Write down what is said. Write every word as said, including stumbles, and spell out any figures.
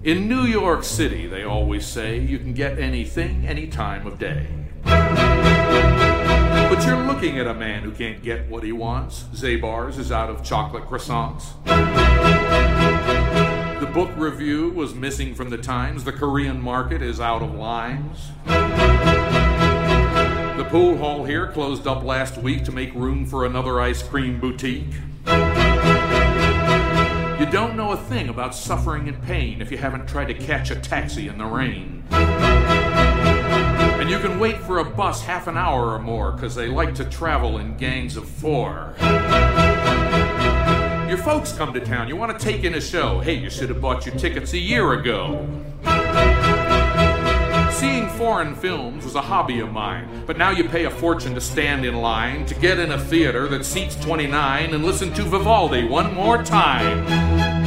In New York City, they always say, you can get anything any time of day. But you're looking at a man who can't get what he wants. Zabar's is out of chocolate croissants. The book review was missing from the Times. The Korean market is out of limes. The pool hall here closed up last week to make room for another ice cream boutique. You don't know a thing about suffering and pain if you haven't tried to catch a taxi in the rain. And you can wait for a bus half an hour or more because they like to travel in gangs of four. Your folks come to town, you want to take in a show. Hey, you should have bought your tickets a year ago. Seeing foreign films was a hobby of mine, but now you pay a fortune to stand in line to get in a theater that seats twenty-nine and listen to Vivaldi one more time.